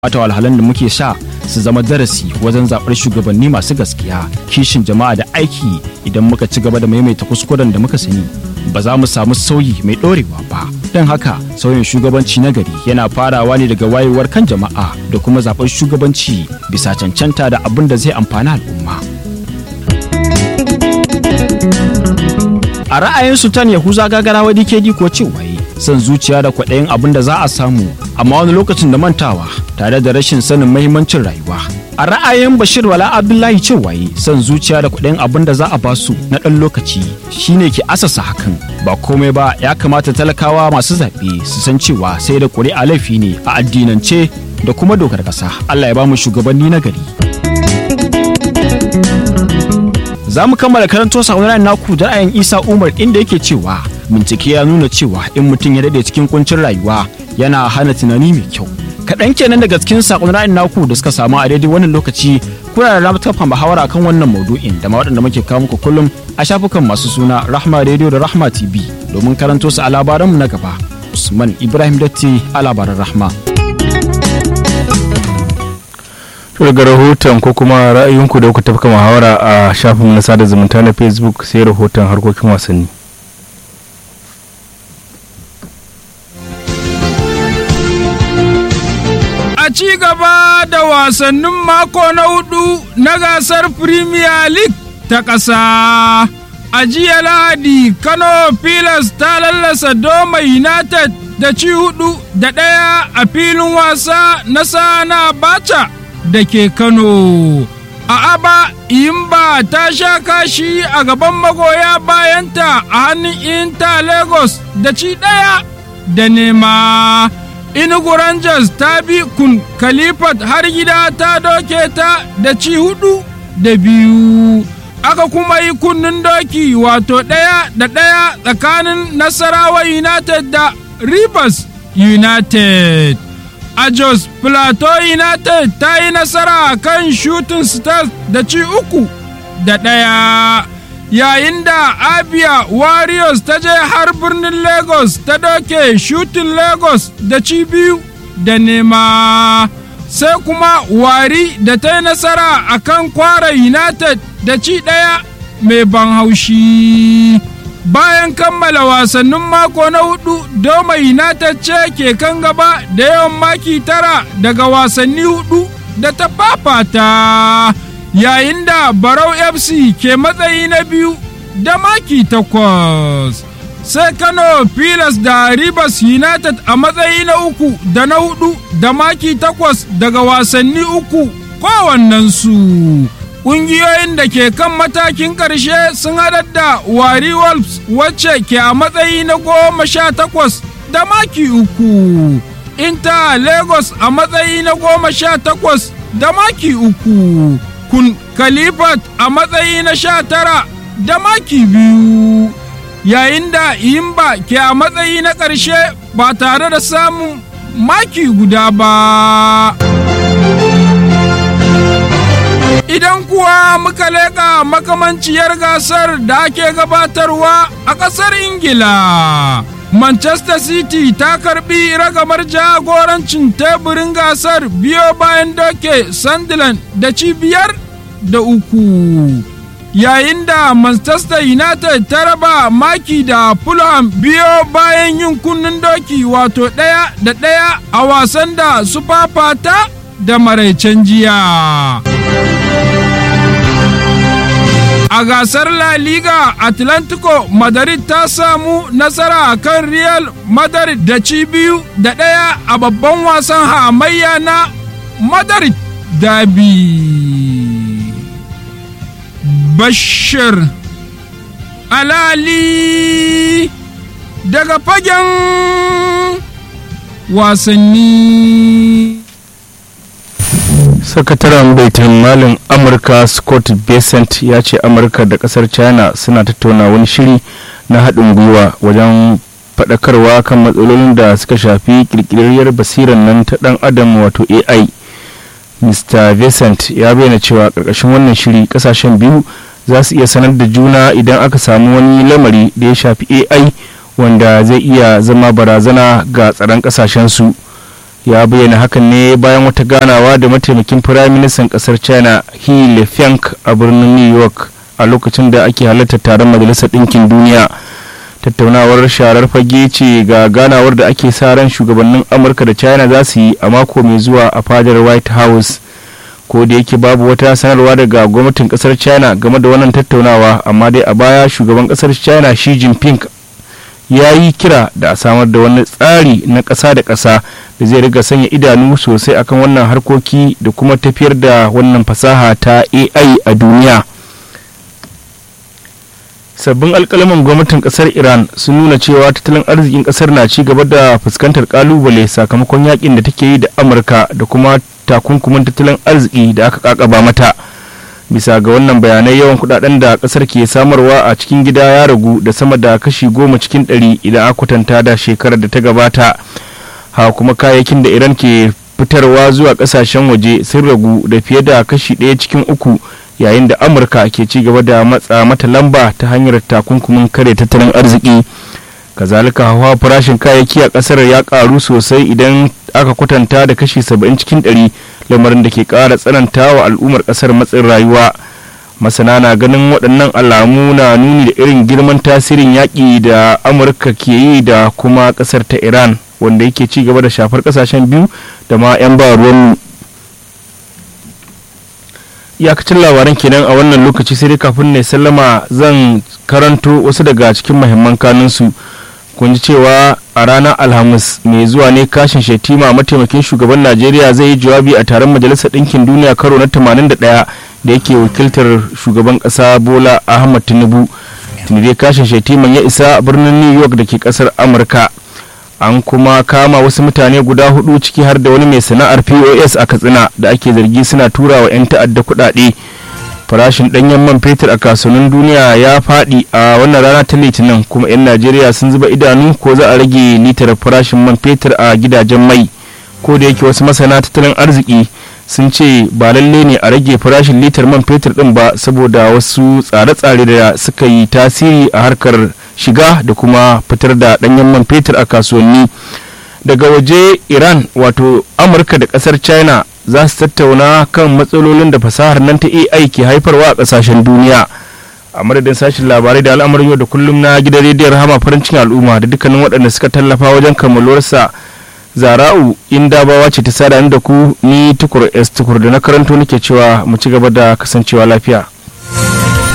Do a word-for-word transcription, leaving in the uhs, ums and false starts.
Wata walhalan da muke sha su zama darasi wajen zaɓar shugabanni masu gaskiya, kishin jama'a da aiki. Idan muka ci gaba da maimaita kuskuren da muka sani, ba za mu samu sauyi mai ɗorewa ba. Don haka sauyin shugabanci na gari yana farawa ne daga wayewar kan jama'a da kuma zaɓar shugabanci bisa cancanta da abin da zai amfani al'umma. A ra'ayin Sultan Yahuza Gagarawa D K D ko cewa son zuciya da kwaɗayin abin da za a samu, amma wani lokacin da mantawa tare da rashin sanin mahimmancin rayuwa. A ra'ayin Bashir Wala Abdullahi cewa son zuciya da kwaɗayin abin da za a basu na ɗan lokaci shine ke asasa hakan. Ba komai ba, ya kamata talakawa masu zaɓe su san cewa sai da ƙuri'a laifi ne a addinance da kuma dokar ƙasa. Allah ya ba mu shugabanni na gari. Za mu kammala karanto saƙonan naku da ra'ayin Isa Umar inda yake cewa bincike ya nuna cewa in mutum ya daɗe cikin kuncin rayuwa yana hana tunani mai kyau. Kaɗan kenan daga cikin saƙon ra'ayin naku da suka samu a daidai wannan lokaci. Kuna da ramar kafa muhawara kan wannan maudu'in da ma waɗanda muke kawo muku kullum a shafukan masu suna Rahma Radio da Rahma T V domin karanto su a labaranmu na gaba. Usman Ibrahim Datti a labaran Rahma. Daga rahoton ko kuma ra'ayinku da kuka tafka muhawara a shafin na sada zumunta na Facebook sai rahoton harkokin wasanni. A ci gaba da wasannin mako na hudu na gasar Premier League ta ƙasa. A jiya Lahadi, Kano Pilas ta lallasa Doma United da ci hudu da ɗaya a filin wasa na Sana Abacha da ke Kano. A Aba, Imba ta sha kashi a gaban magoya bayanta a hannun Inter Lagos da ci ɗaya da nema. Enugu Rangers ta bi Kun Khalifat har gida ta doke ta da ci hudu da biyu. Aka kuma yi kunnen doki wato ɗaya da ɗaya tsakanin Nasarawa United da Rivers United. A Jos Plateau United ta yi nasara kan Shooting Stars da ci uku da ɗaya. Yayin da Abia Warriors ta je har birnin Lagos ta doke Shooting Lagos da ci biyu da nema. Sai kuma Wari da ta yi nasara a kan Kwara United da ci ɗaya mai ban haushi. Bayan kammala wasannin mako na hudu, Doma United ce ke kan gaba da yawan maki tara daga wasanni hudu da ta fafata, yayin da Barau F C ke matsayi na biyu da maki takwas. Sai Kano Pilas da Rivers United a matsayi na uku da na hudu da maki takwas daga wasanni uku kowannensu. Ƙungiyoyin da ke kan matakin ƙarshe sun haɗar da Wari Wolves wacce ke a matsayi na goma sha takwas da maki uku, Inter Lagos a matsayi na goma sha takwas da maki uku, Kun Khalifat a matsayi na sha tara da maki biyu, yayin da Imba ke a matsayi na ƙarshe ba tare da samun maki guda ba. Idan kuwa muka leƙa makamanciyar gasar da ake gabatarwa a ƙasar Ingila, Manchester City ta karɓi ragamar jagorancin teburin gasar biyo bayan doke Sunderland da cibiyar da uku. Yayin da Manchester United ta raba maki da Fulham biyo bayan yin kunnen doki wato ɗaya da ɗaya a wasan da su fafata da maraicen jiya. A gasar La Liga, Atlantico Madrid ta samu nasara kan Real Madrid da ci biyu da ɗaya a babban wasan hamayya na Madrid Derby. Bashir Alali daga fagen wasanni. Sakataren baitin malin Amurka Scott Bessent ya ce Amurka da kasar China suna tattauna wani shiri na haɗin gwiwa wajen faɗakarwa kan matsalolin da suka shafi ƙirƙirarriyar basirar nan ta ɗan adam wato A I. Mister Bessent ya bayyana cewa ƙarƙashin wannan shiri ƙasashen biyu za su iya sanar da juna idan aka samu wani lamari da ya shafi A I wanda zai iya zama barazana ga tsaron ƙasashensu. ya bayyana hakan ne bayan wata ganawa da mataimakin firaministan kasar china He Lefeng a birnin New York a lokacin da ake halartar taron majalisar ɗinkin duniya. Tattaunawar sharar fage ce ga ganawar da ake sa ran shugabannin amurka da china za su yi a mako mai zuwa a fadar white house. Ko da yake babu wata sanarwa daga gwamnatin kasar china game da wannan tattaunawa, amma dai a baya shugaban kasar china Xi Jinping ya yi kira da a samar da wani tsari na ƙasa da ƙasa da zai riga sanya idanu sosai akan wannan harkoki da kuma tafiyar da wannan fasaha ta A I a duniya. Sabbin alkalaman gwamnatin kasar Iran sun nuna cewa tattalin arzikin kasar na ci gaba da fuskantar kalubale sakamakon yakin da take yi da Amurka da kuma takunkumin tattalin arziki da aka kakaba mata. Bisa ga wannan bayanai, yawan kudaden da kasar ke samarwa a cikin gida ya ragu da sama da kashi goma cikin ɗari idan aka kwatanta da shekarar da ta gabata. Ha kuma kayayyakin da Iran ke fitarwa zuwa kasashen waje sun ragu da fiye da kashi ɗaya cikin uku, yayin da Amurka ke ci gaba da matsa mata lamba ta hanyar takunkumin kare tattalin arziki. Kazalika hawa farashin kayayyaki a kasar ya karu sosai idan aka kwatanta da kashi saba'in cikin ɗari, lamarin da ke ƙara tsananta wa al'ummar kasar matsin rayuwa. Masana na ganin waɗannan alamu na nuni da irin girman tasirin yaƙi da Amurka ke yi da kuma ƙasar ta Iran, wanda yake ci gaba da shafar ƙasashen biyu da ma 'yan ba ruwan. Iyakacin labaran kenan a wannan lokaci, sai dai kafin ne sallama zan karanto wasu daga cikin muhimman kanunsu. Kun ji cewa a ranar Alhamis mai zuwa ne Kashin Shettima, mataimakin shugaban Najeriya, zai yi jawabi a taron Majalisar Ɗinkin Duniya karo na tamanin da ɗaya da yake wakiltar shugaban ƙasa Bola Ahmad Tinubu. Tuni dai Kashin Shettima ya isa birnin New York da ke ƙasar Amurka. An kuma kama wasu mutane guda hudu, ciki har da wani mai sana'ar P O S a Katsina da ake zargi suna tura wa 'yan ta'adda kuɗaɗe. Farashin ɗanyen man fetur a kasuwannin duniya ya faɗi a wannan rana ta Litinin, kuma 'yan Najeriya sun zuba idanu ko za a rage litar farashin man fetur a gidajen mai. Ko da yake wasu masana tattalin arziki sun ce ba lalle ne a rage farashin litar man fetur ɗin ba, saboda wasu tsare-tsare da suka yi tasiri a harkar shiga da kuma fitar da ɗanyen man fetur a kasuwanni. Daga waje, Iran wato Amurka da ƙasar China za su tattauna kan matsalolin da fasahar nan ta A I ke haifarwa a ƙasashen duniya. A madadin sashen labarai da al'amarin yau da kullum na gidan rediyon Rahama farin cikin al'umma da dukkanin waɗanda suka tallafa wajen kammaluwarsa, Zara'u Indabawa ce ta sada da ku, ni Tukur S Tukur da na karanto nake cewa mu ci gaba da kasancewa lafiya.